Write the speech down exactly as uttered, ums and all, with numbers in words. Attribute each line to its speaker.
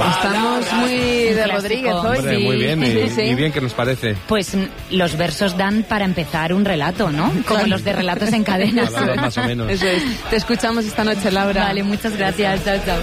Speaker 1: Estamos muy de Rodríguez hoy.
Speaker 2: Hombre, muy bien, y,
Speaker 1: Sí.
Speaker 2: y bien que nos parece.
Speaker 3: Pues los versos dan para empezar un relato, ¿no? Como
Speaker 1: Claro.
Speaker 3: los de Relatos en Cadena.
Speaker 2: Palabras más o menos.
Speaker 1: Eso es. Te escuchamos esta noche, Laura.
Speaker 3: Vale, muchas gracias. Chao, chao.